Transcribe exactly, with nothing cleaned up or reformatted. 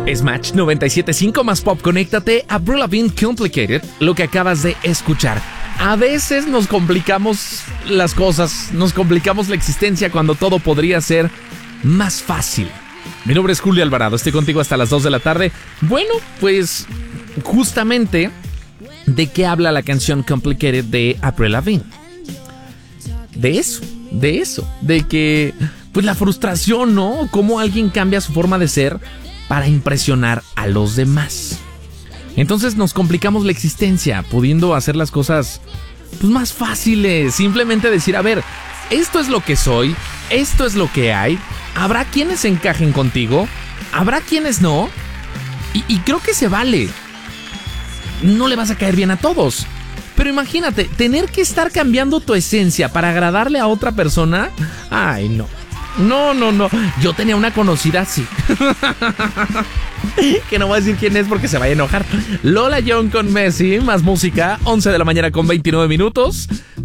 Es Match noventa y siete punto cinco más pop. Conéctate a Avril Lavigne Complicated, lo que acabas de escuchar. A veces nos complicamos las cosas, nos complicamos la existencia cuando todo podría ser más fácil. Mi nombre es Julio Alvarado, estoy contigo hasta las dos de la tarde. Bueno, pues justamente, ¿de qué habla la canción Complicated de Avril Lavigne? De eso, de eso, de que, pues la frustración, ¿no? Cómo alguien cambia su forma de ser para impresionar a los demás. Entonces nos complicamos la existencia, pudiendo hacer las cosas pues más fáciles. Simplemente decir, a ver, esto es lo que soy, esto es lo que hay. Habrá quienes encajen contigo, habrá quienes no. Y, y creo que se vale. No le vas a caer bien a todos. Pero imagínate, tener que estar cambiando tu esencia para agradarle a otra persona. Ay, no. No, no, no. Yo tenía una conocida así. Que no voy a decir quién es porque se vaya a enojar. Lola Young con Messi, más música, once de la mañana con veintinueve minutos.